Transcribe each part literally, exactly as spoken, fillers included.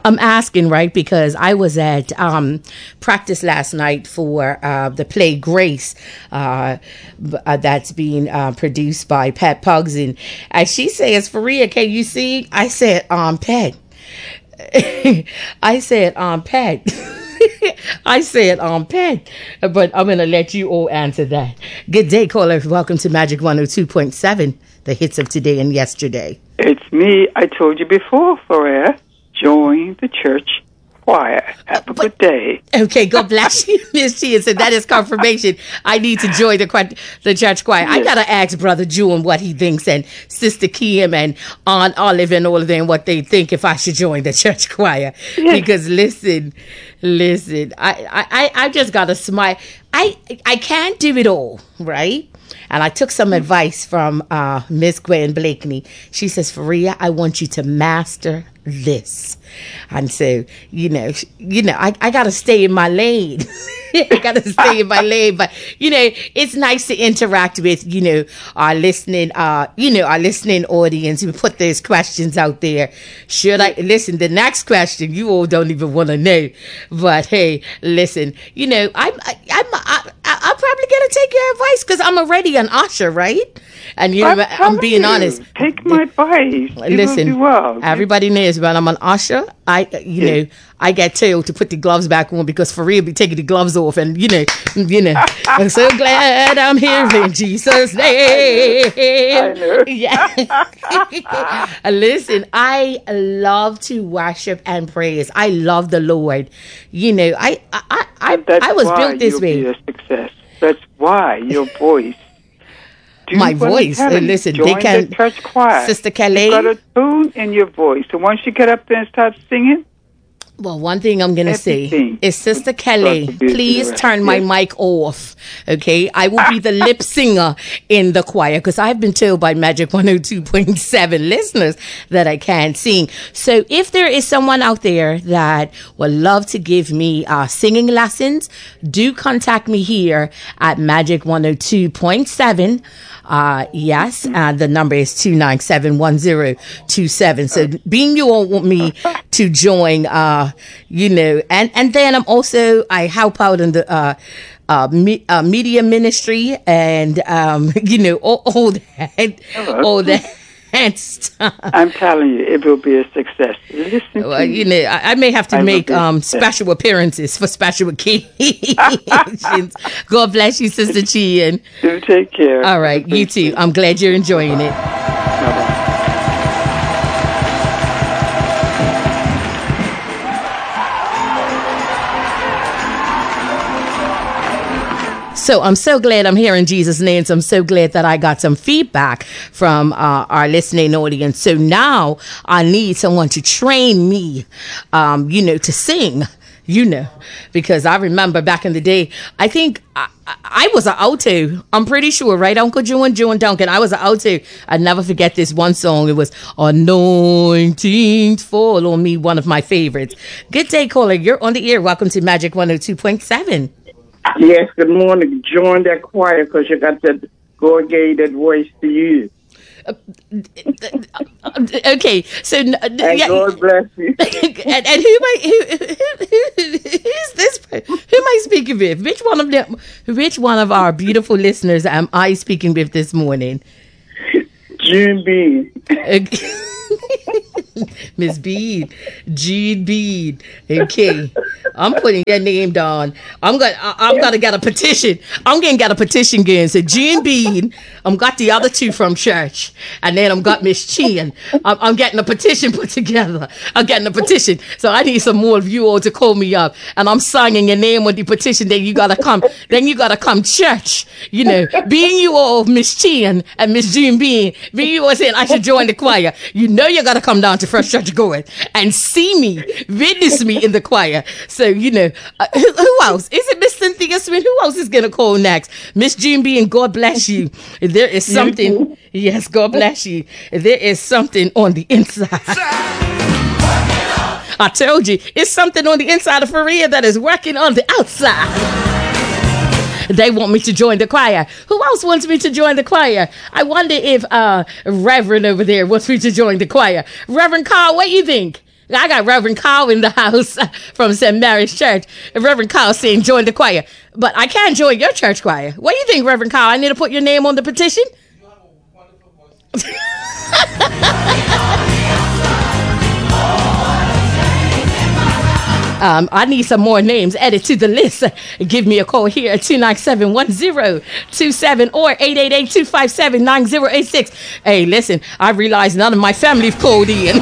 I'm asking, right, because I was at um, practice last night for uh, the play Grace uh, uh, that's being uh, produced by Pat Puggs. And as she says, Faria, can you see? I said, um, Pat. I said, um, Pat. I said, um, Pat, but I'm going to let you all answer that. Good day, caller. Welcome to Magic one oh two point seven, the hits of today and yesterday. It's me. I told you before, Faria. Join the church choir. Have a But, good day. Okay, God bless you, Miss Chia. So that is confirmation. I need to join the the church choir. I Yes. got to ask Brother June what he thinks, and Sister Kim and Aunt Olive and all of them what they think if I should join the church choir. Yes. Because listen, listen, I, I, I I just got to smile. I, I can't do it all, right? And I took some advice from uh, Miss Gwen Blakeney. She says, Faria, I want you to master this. And so, you know, sh- you know, I, I got to stay in my lane. I got to stay in my lane. But, you know, it's nice to interact with, you know, our listening, uh, you know, our listening audience. We put those questions out there. Should I listen? The next question, you all don't even want to know. But hey, listen, you know, I'm, I, I'm, I, I, I'm probably going to take your advice because I'm already an usher, right? And, you know, I'm I'm, telling being you, honest. Take my advice. You Listen, will do well. everybody knows when I'm an usher, I, you Yeah. know, I get told to put the gloves back on because Faria be taking the gloves off, and you know, you know, I'm so glad I'm here in Jesus' name. I know. Yeah. Listen, I love to worship and praise. I love the Lord. You know, I, I, I, And that's I was why built this you'll way. Be a success. That's why your voice. Do My what I'm voice. telling you. Listen, they Join can- the church choir. Sister Calais. You've got a tune in your voice. So once you get up there and start singing, Well, one thing I'm going to say Everything. is, Sister Kelly, God forbid please the rest. turn my Yes. mic off, okay? I will be the lip singer in the choir because I've been told by Magic one oh two point seven listeners that I can't sing. So if there is someone out there that would love to give me uh, singing lessons, do contact me here at Magic one oh two point seven. Uh, yes, uh, the number is two nine seven one zero two seven. So being you all want me to join, uh, you know, and, and then I'm also, I help out in the, uh, uh, me, uh, media ministry and, um, you know, all, all that, all that. Stuff. I'm telling you, it will be a success. Listen Well, to you me. know, I, I may have to I will make be um success. special appearances for special occasions. God bless you, Sister Chi. Do take care. All right, you too. I'm glad you're enjoying it. Bye-bye. So I'm so glad I'm here in Jesus' name. So I'm so glad that I got some feedback from uh, our listening audience. So now I need someone to train me, um, you know, to sing. You know, because I remember back in the day, I think I, I, I was an alto. I'm pretty sure, right, Uncle June, June Duncan? I was an alto. I never forget this one song. It was Anointing Fall on Me, one of my favorites. Good day, caller. You're on the air. Welcome to Magic one oh two point seven. Yes, good morning. Join that choir because you got that God gave that voice to you. Okay, so n- And yeah, God bless you. and, and who am I? Who, who, who, who's this? per- Who am I speaking with? Which one of them? Which one of our beautiful listeners am I speaking with this morning? June B. Okay. Miss Bead, Jean Bead. Okay, I'm putting your name down. I'm gonna, I, I'm gonna get a petition. I'm gonna get a petition again. So Jean Bead, I'm got the other two from church, and then I'm got Miss Chin. I'm, I'm getting a petition put together. I'm getting a petition. So I need some more of you all to call me up, and I'm signing your name on the petition. Then you gotta come. Then you gotta come church. You know, being you all Miss Chin and Miss Jean Bean, being you all saying I should join the choir. You know you gotta come down to First Church Going and see me, witness me in the choir. So, you know, uh, who, who else? Is it Miss Cynthia Smith? Who else is going to call next? Miss Jean B, and God bless you. There is something, yes, God bless you. There is something on the inside. I told you, it's something on the inside of Faria that is working on the outside. They want me to join the choir. Who else wants me to join the choir? I wonder if uh Reverend over there wants me to join the choir. Reverend Carl, what you think? I got Reverend Carl in the house from Saint Mary's Church. Reverend Carl saying join the choir. But I can't join your church choir. What do you think, Reverend Carl? I need to put your name on the petition? You have a wonderful voice. Um, I need some more names added to the list. Give me a call here at two nine seven, one zero two seven or eight eight eight, two five seven, nine zero eight six. Hey, listen, I realize none of my family have called in.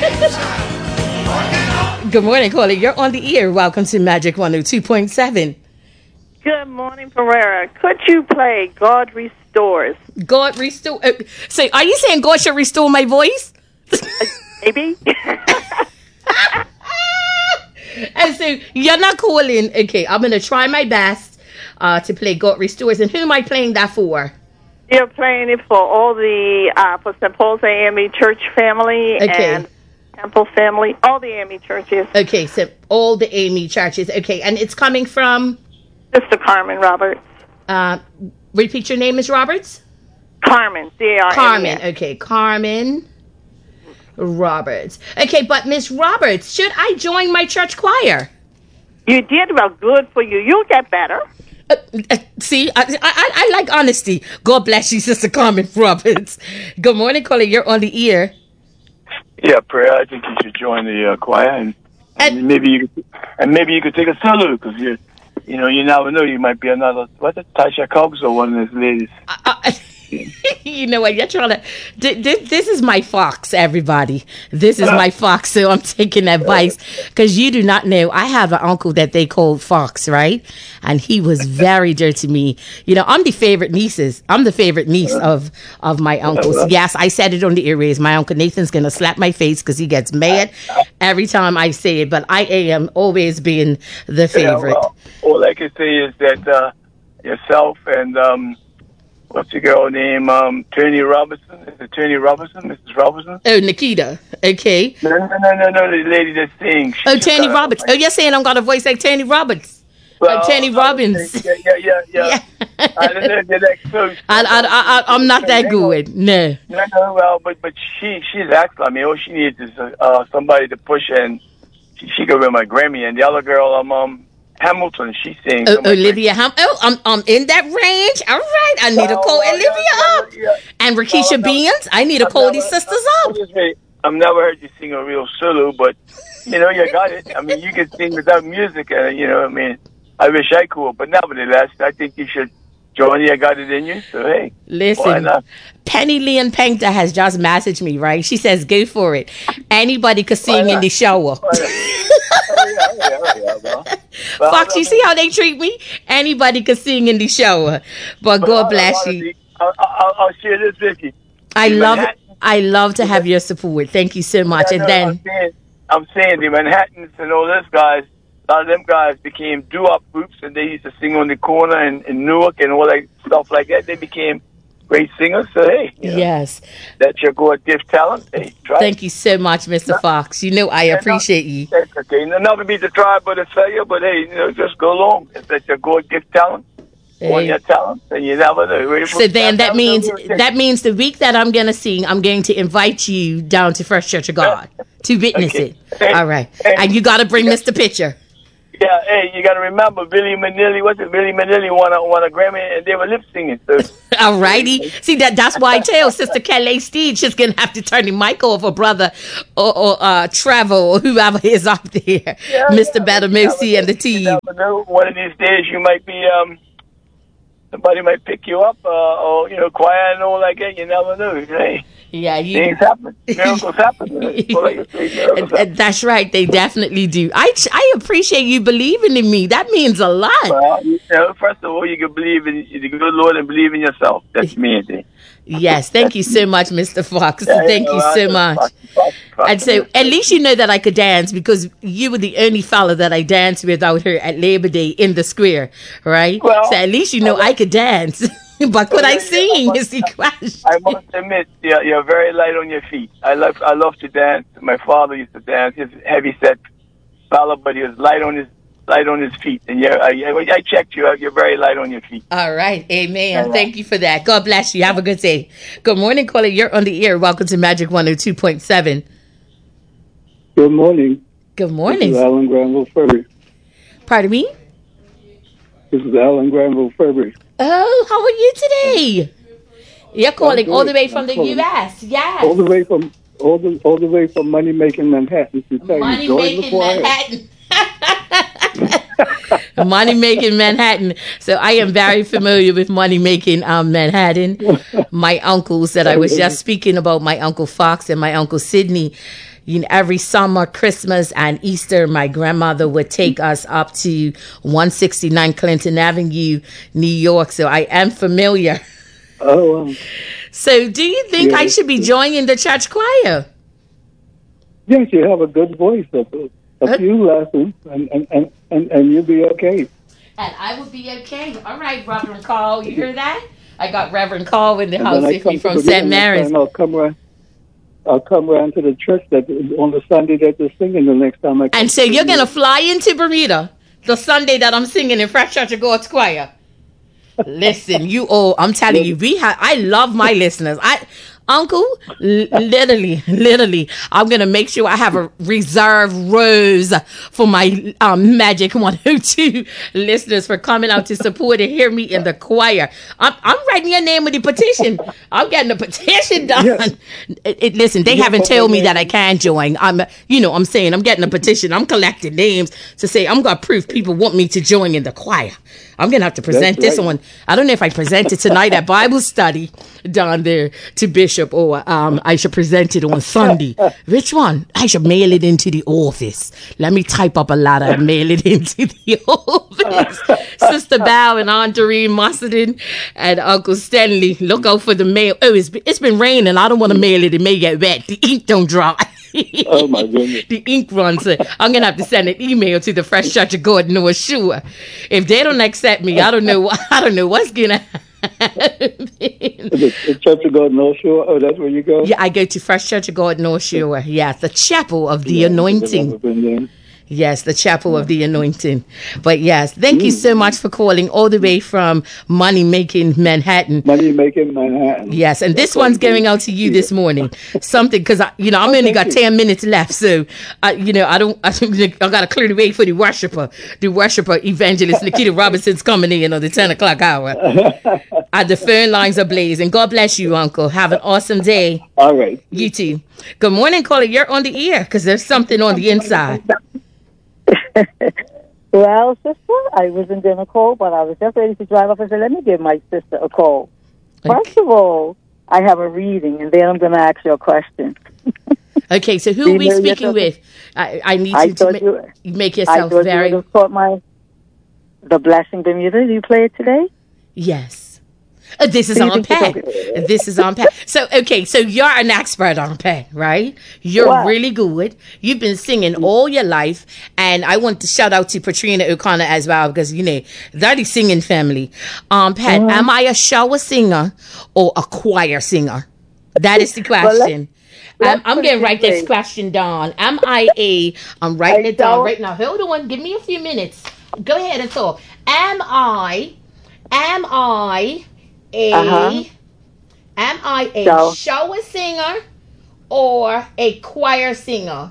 Good morning, caller. You're on the ear. Welcome to Magic one oh two point seven. Good morning, Pereira. Could you play God Restores? God Restore. Uh, so are you saying God should restore my voice? Maybe. And so you're not calling. Okay, I'm going to try my best uh, to play God Restores. And who am I playing that for? You're playing it for all the, uh, for Saint Paul's A M E Church family okay. and Temple family, all the A M E churches. Okay, so all the A M E churches. Okay, and it's coming from? Sister Carmen Roberts. Uh, repeat your name, Miss Roberts? Carmen, C A R M E N. Carmen, okay, Carmen Roberts. Okay, but Miss Roberts, should I join my church choir? You did well. Good for you. You'll get better. Uh, uh, see, I, I I like honesty. God bless you, Sister Carmen Roberts. Good morning, caller. You're on the ear. Yeah, prayer. I think you should join the uh, choir, and, and, and maybe you and maybe you could take a solo because you you know you never know, you might be another what's it, Tasha Cobbs or one of those ladies. Uh, uh, you know what? You're trying to. This, this is my fox, everybody. This is my fox. So I'm taking advice because you do not know. I have an uncle that they called Fox, right? And he was very dear to me. You know, I'm the favorite nieces. I'm the favorite niece of of my uncles. Yes, I said it on the airways. My uncle Nathan's gonna slap my face because he gets mad every time I say it. But I am always being the favorite. Yeah, well, all I can say is that uh, yourself and. Um, What's your girl name? Um, Tony Robertson. Is it Tony Robertson? Missus Robertson? Oh, Nikita. Okay. No, no, no, no, no. The lady that sings. Oh, Tony Roberts. Oh, you're saying I'm got a voice like Tony Roberts. Well, uh, Tony Robbins. Yeah, yeah, yeah, yeah. yeah. I don't know if you're that close. I, I, I, I'm not that good. No. No, no. Well, but but she she's excellent. I mean, all she needs is uh, somebody to push her, and she, she could win my Grammy. And the other girl, um, um Hamilton, she sings. Oh, Olivia Hamilton. Oh, I'm, I'm in that range. All right. I need to call oh, Olivia yeah, up. Yeah, yeah. And Rakisha no, Beans. I need to I've call never, these sisters I've, up. I've never heard you sing a real solo, but, you know, you got it. I mean, you can sing without music, uh, you know, I mean, I wish I could, but nevertheless, I think you should join. You got it in you, so hey. Listen, Penny Leon Painter has just messaged me, right? She says, go for it. Anybody could sing in the shower. Well, Fox, you see how they treat me? Anybody could sing in the shower. But God I'll, bless I'll, you. I'll, I'll, I'll share this with you. I the love Manhattan, I love to have your support. Thank you so much. Yeah, and no, then I'm saying, I'm saying the Manhattans and all those guys, a lot of them guys became doo-wop groups, and they used to sing on the corner in, in Newark and all that stuff like that. They became great singers. So hey, you know, yes, that's your God-gift talent. Hey, try. Thank you so much, Mister No, Fox. You know I appreciate no, you. That's okay. Not to be the try, but a failure. But hey, you know, just go along. If that's your God-gift talent, Hey. on your talent, and you never know. So then that means that means the week that I'm gonna sing, I'm going to invite you down to First Church of God to witness okay. it. Hey, All right, hey, and you got to bring yeah. Mister Pitcher. Yeah, hey, you got to remember, Billy Manilli, what's it? Billy Manilli won a, won a Grammy, and they were lip singing. So. All righty. See, that that's why I tell Sister Kelly Steed she's going to have to turn the mic over, brother, or, or uh, Trevor, or whoever is up there, Yeah, Mister yeah, Batamosi and the team. You never know. One of these days, you might be, um, somebody might pick you up, uh, or, you know, choir and all like that. You never know. Hey. Yeah, you. Things happen. Miracles happen. Miracles happen. That's right. They definitely do. I I appreciate you believing in me. That means a lot. Well, you know, first of all, you can believe in the good Lord and believe in yourself. That's me, I think. Yes, thank you so much, Mister Fox. Yeah, thank you so much. Fox, Fox, Fox, And so at least you know that I could dance because you were the only fella that I danced with out here at Labor Day in the square, right? Well, so at least you know I could dance. But could I sing is the question. I must admit, you're, you're very light on your feet. I love I love to dance. My father used to dance. He's a heavy set fella, but he was light on his light on his feet. And yeah, I, I checked you out. You're very light on your feet. All right. Amen. All right. Thank you for that. God bless you. Have a good day. Good morning, caller. You're on the air. Welcome to Magic one oh two point seven. Good morning. Good This morning. is Alan Granville Furby. Pardon me? This is Alan Granville Furby. Oh, how are you today? You're calling all the way from I'm the calling U S. Yes. All the way from all the all the way from Money Making Manhattan to tell Money you, join the making choir. Manhattan. Money making Manhattan. So I am very familiar with money making um, Manhattan. My uncles that I was just speaking about, my Uncle Fox and my Uncle Sidney. You know, every summer, Christmas, and Easter, my grandmother would take us up to one sixty-nine Clinton Avenue, New York. So I am familiar. Oh, um, So do you think I Yes. should be joining the church choir? yes, you have a good voice. A, a Uh, few lessons, and, and, and, and, and you'll be okay. And I will be okay. All right, Reverend Carl, you hear that? I got Reverend Carl in the And house when I with come me to from Bermuda Saint next Mary's. time, I'll come around. I'll come around to the church that on the Sunday that they're singing the next time I come. And so to you're going to Bermuda. fly into Bermuda the Sunday that I'm singing in Fresh Church of God's Choir. Listen, you all, I'm telling you, we have, I love my listeners. I, Uncle, l- literally, literally, I'm going to make sure I have a reserve rose for my um, Magic one oh two listeners for coming out to support and hear me in the choir. I'm, I'm writing your name with the petition. I'm getting the petition done. Yes. It, it- listen, they Yes, haven't but told me my that I name- can join. I'm, you know, I'm saying I'm getting a petition. I'm collecting names to say I'm going to prove people want me to join in the choir. I'm going to have to present That's this right. one. I don't know if I present it tonight at Bible study down there to Bishop, or um, I should present it on Sunday. Which one? I should mail it into the office. Let me type up a letter and mail it into the office. Sister Bow and Aunt Doreen Musselton and Uncle Stanley, look out for the mail. Oh, it's been, it's been raining. I don't want to mail it. It may get wet. The ink don't dry. Oh, my goodness. The ink runs. uh, I'm gonna have to send an email to the Fresh Church of God North Shore. If they don't accept me, I don't know. what- I don't know what's gonna happen. The, the Church of God North Shore. Oh, that's where you go. Yeah, I go to Fresh Church of God North Shore. Yes, the Chapel of the Yeah, I've never Anointing. been there. Yes, the Chapel of the Anointing. But yes, thank you Mm. so much for calling all the way from Money Making Manhattan. Money Making Manhattan. Yes, and this That's one's what it going is. out to you this morning. Something, because I, you know, I'm only got thank you. ten minutes left, so I, you know, I don't, I, I got to clear the way for the worshiper, the worshiper evangelist Nikita Robinson's coming in on the ten o'clock hour. uh, the phone lines are blazing. God bless you, Uncle. Have an awesome day. All right. You too. Good morning, caller. You're on the ear because there's something on the inside. Well, sister, I wasn't going to call, but I was just ready to drive up and say, let me give my sister a call. First of all, I have a reading, and then I'm going to ask you a question. Okay, so who Do are you we know speaking yourself? with? I, I need I you to thought ma- you- make I yourself thought very... you would have caught my, the Blessing Bermuda. Do you play it today? Yes. Uh, this is So you on think Pat. it's This is on Pat. So, okay, so you're an expert on Pat, right? You're What? really good. You've been singing all your life. And I want to shout out to Patrina O'Connor as well because, you know, they're the singing family. Um, Pat, Mm-hmm. am I a shower singer or a choir singer? That is the let's- question. let's I'm, I'm put going it to write this this way. question down. Am I a, I'm writing A it down shower- right now. Hold on. Give me a few minutes. Go ahead and talk. Am I, am I a, Uh-huh. am I a So- shower singer or a choir singer?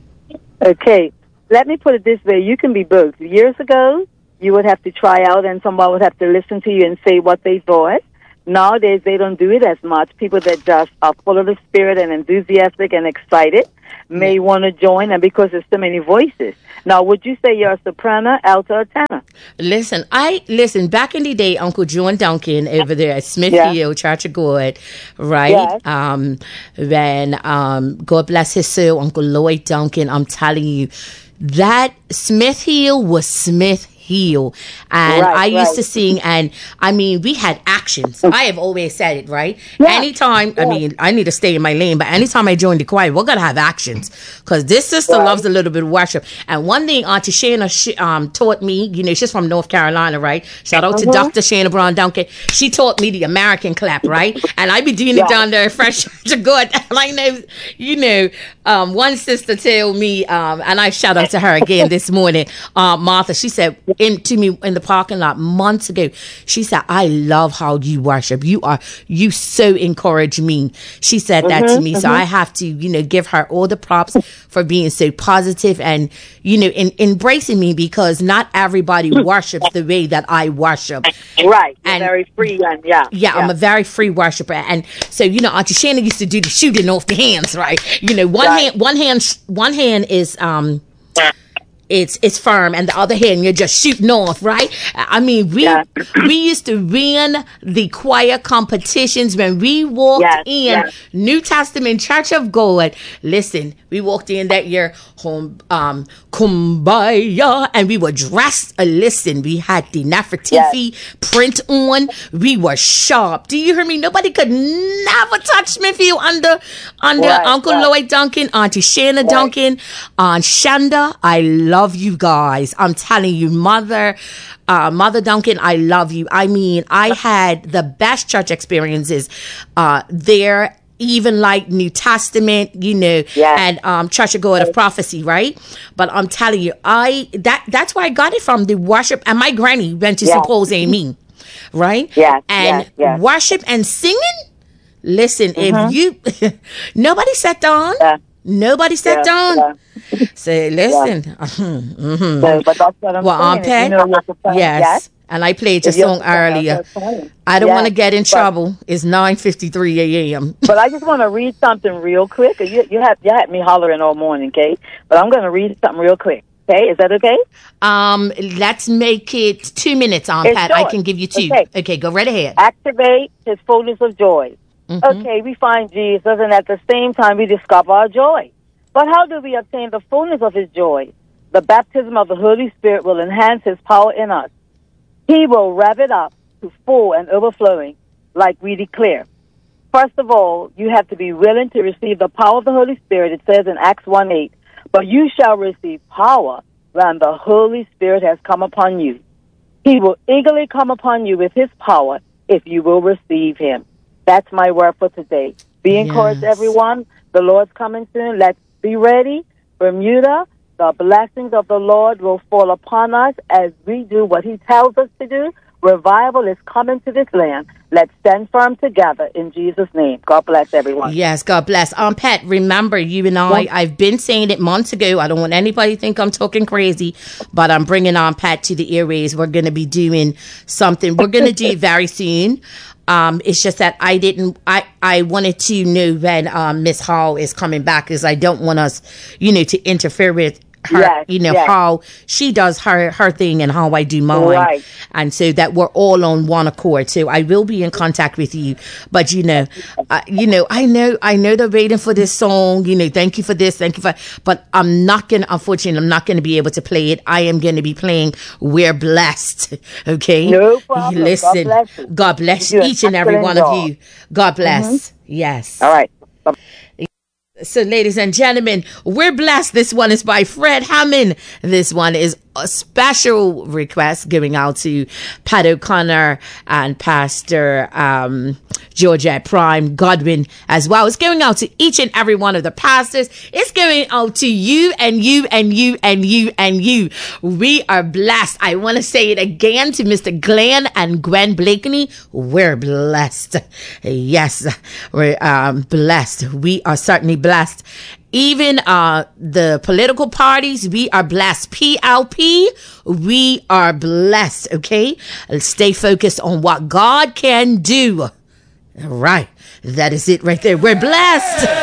Okay, let me put it this way. You can be both. Years ago, you would have to try out and someone would have to listen to you and say what they thought. Nowadays, they don't do it as much. People that just are full of the spirit and enthusiastic and excited may want to join, and because there's so many voices. Now, would you say you're a soprano, alto, or tenor? Listen, I listen. Back in the day, Uncle John Duncan over there at Smith Yeah. Hill Church of God, right? Yes. Um, when um, God bless his soul, Uncle Lloyd Duncan. I'm telling you, that Smith Hill was Smith Hill, and Right, I used right. to sing, and I mean, we had actions. I have always said it, right? Yeah. Anytime, I mean, I need to stay in my lane, but anytime I join the choir, we're gonna have actions because this sister Right. loves a little bit of worship. And one thing Auntie Shana sh- um, taught me, you know, she's from North Carolina, right? Shout out to Uh-huh. Doctor Shana Brown Duncan. She taught me the American clap, right? And I be doing Yeah. it down there at Fresh Church of God. And I know, you know, um, one sister told me, um, and I shout out to her again this morning, uh, Martha. She said, in to me in the parking lot months ago. She said, I love how you worship. You are, you so encourage me. She said that Mm-hmm, to me. mm-hmm. So I have to, you know, give her all the props for being so positive and, you know, in, embracing me, because not everybody worships the way that I worship. Right. You're And- very free and yeah. Yeah, I'm a very free worshiper. And so, you know, Auntie Shannon used to do the shooting off the hands, right? You know, one Right. hand, one hand, one hand is, um, it's it's firm, and the other hand you're just shooting off, right? I mean, we Yeah. we used to win the choir competitions when we walked Yes, in yes. New Testament Church of God. Listen, we walked in that year, home, um, kumbaya, and we were dressed. Uh, listen, we had the Nefertiti print on. We were sharp. Do you hear me? Nobody could never touch Smithfield under under Right, Uncle right. Lloyd Duncan, Auntie Shanna Duncan, Aunt Shanda. I love you guys. I'm telling you, Mother, uh, Mother Duncan, I love you. I mean, I had the best church experiences uh, there. Even like New Testament, you know, Yes. and um, Church of God of Prophecy, right? But I'm telling you, I that that's where I got it from. The worship, and my granny went to Yes. Saint Paul's A M E, right? Yes, and yes, yes. worship and singing. Listen, if you nobody sat down, Yeah. nobody sat Yeah, down. yeah. Say, listen, mhm. So, but that's what I'm well, Aunt saying. Pat, If you know your soprano, yes. And I played your If you're song soprano, earlier. that's fine. I don't Yes, want to get in but- trouble. It's nine fifty-three a.m. But I just want to read something real quick. You you have you had me hollering all morning, okay? But I'm going to read something real quick. Okay, is that okay? Um, let's make it two minutes, Aunt It's Pat. I short. can give you two. Okay. Okay, go right ahead. Activate His fullness of joy. Mhm. Okay, we find Jesus, and at the same time, we discover our joy. But how do we obtain the fullness of His joy? The baptism of the Holy Spirit will enhance His power in us. He will rev it up to full and overflowing, like we declare. First of all, you have to be willing to receive the power of the Holy Spirit. It says in Acts one eight, but you shall receive power when the Holy Spirit has come upon you. He will eagerly come upon you with His power if you will receive Him. That's my word for today. Be encouraged, Yes. everyone. The Lord's coming soon. Let's be ready. Bermuda, the blessings of the Lord will fall upon us as we do what He tells us to do. Revival is coming to this land. Let's stand firm together in Jesus' name. God bless everyone. Yes, God bless. Um, Pat, remember, you and I, I've been saying it months ago. I don't want anybody to think I'm talking crazy, but I'm bringing on Pat to the airways. We're going to be doing something. We're going to do it very soon. Um, it's just that I didn't, I, I wanted to know when um, Miss Hall is coming back, because I don't want us, you know, to interfere with her, Yes, you know, yes. how she does her, her thing and how I do mine. Right. And so that we're all on one accord. So I will be in contact with you. But, you know, uh, you know, I know, I know they're waiting for this song, you know, thank you for this, thank you for, but I'm not going to, unfortunately, I'm not going to be able to play it. I am going to be playing We're Blessed. Okay. No problem. God Listen, bless you. God bless You do an each and every one excellent of job. you. God bless. Yes. All right. So, ladies and gentlemen, We're Blessed. This one is by Fred Hammond. This one is a special request going out to Pat O'Connor and Pastor um, Georgette Prime Godwin as well. It's going out to each and every one of the pastors. It's going out to you and you and you and you and you. We are blessed. I want to say it again to Mister Glenn and Gwen Blakeney. We're blessed. Yes, we're um, blessed. We are certainly blessed. Even uh, the political parties, we are blessed. P L P, we are blessed, okay? Stay focused on what God can do. All right. That is it right there. We're blessed.